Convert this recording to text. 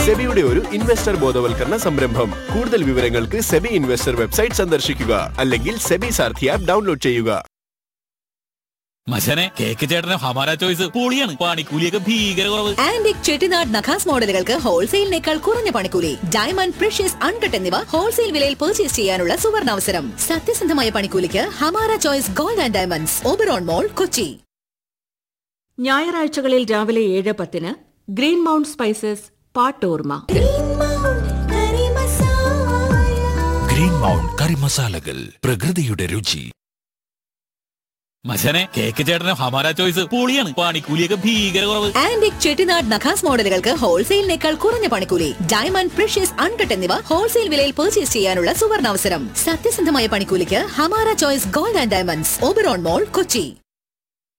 സെബിയുടെ ഒരു ഇൻവെസ്റ്റർ ബോധവൽക്കരണ സംരംഭം. കൂടുതൽ വിവരങ്ങൾക്ക് സെബി ഇൻവെസ്റ്റർ വെബ്സൈറ്റ് സന്ദർശിക്കുക അല്ലെങ്കിൽ സെബി സാരഥി ആപ്പ് ഡൗൺലോഡ് ചെയ്യുക. മച്ചനെ കേക്ക് ചേട്ടന് ഹമാര ചോയ്സ് പൊളിയാണ്. പണിക്കൂലിയൊക്കെ ഭീകര കുറവ്. ആന്റിക് ചെട്ടിനാട് നഖാസ് മോഡലുകൾക്ക് ഹോൾസെയിലിനേക്കാൾ കുറഞ്ഞ പണിക്കൂലി. ഡയമണ്ട്, പ്രഷ്യസ്, അൺകട്ട് എന്നിവ ഹോൾസെയിൽ വിലയിൽ പർച്ചേസ് ചെയ്യാനുള്ള സുവർണാവസരം. സത്യസന്ധമായ പണിക്കൂലിക്ക് Hamara choice gold and diamonds, Oberon മോൾ, കൊച്ചി. ഞായറാഴ്ചകളിൽ രാവിലെ 7:10 green mount spices പാട്ടോർമ. Green mount കറി മസാലകൾ, പ്രകൃതിയുടെ രുചി. മച്ചനെ കേക്ക് ചേട്ടന് ഹമാര ചോയ്സ് പൊളിയാണ്. പണിക്കൂലിയൊക്കെ ഭീകര കുറവ്. ആന്റിക് ചെട്ടിനാട് നഖാസ് മോഡലുകൾക്ക് ഹോൾസെയിലിനേക്കാൾ കുറഞ്ഞ പണിക്കൂലി. ഡയമണ്ട്, പ്രഷ്യസ്, അൺകട്ട് എന്നിവ ഹോൾസെയിൽ വിലയിൽ പർച്ചേസ് ചെയ്യാനുള്ള സുവർണാവസരം. സത്യസന്ധമായ പണിക്കൂലിക്ക് Hamara choice gold and diamonds, Oberon mall, Kochi.